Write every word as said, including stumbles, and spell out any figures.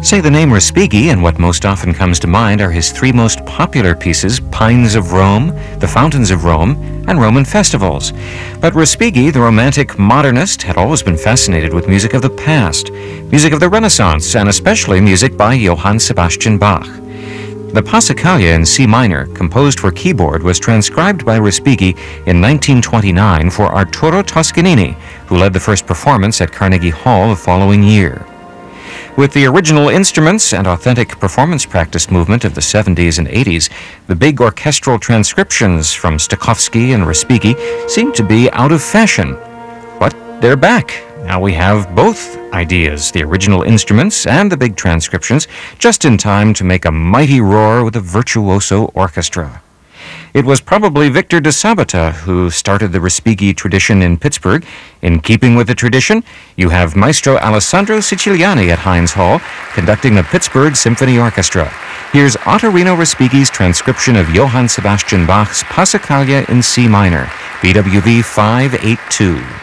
Say the name Respighi, and what most often comes to mind are his three most popular pieces, Pines of Rome, The Fountains of Rome, and Roman Festivals. But Respighi, the romantic modernist, had always been fascinated with music of the past, music of the Renaissance, and especially music by Johann Sebastian Bach. The Passacaglia in C minor, composed for keyboard, was transcribed by Respighi in nineteen twenty-nine for Arturo Toscanini, who led the first performance at Carnegie Hall the following year. With the original instruments and authentic performance practice movement of the seventies and eighties, the big orchestral transcriptions from Stokowski and Respighi seem to be out of fashion. But they're back. Now we have both ideas, the original instruments and the big transcriptions, just in time to make a mighty roar with a virtuoso orchestra. It was probably Victor de Sabata who started the Respighi tradition in Pittsburgh. In keeping with the tradition, you have Maestro Alessandro Siciliani at Heinz Hall conducting the Pittsburgh Symphony Orchestra. Here's Ottorino Respighi's transcription of Johann Sebastian Bach's Passacaglia in C minor, B W V five eighty-two.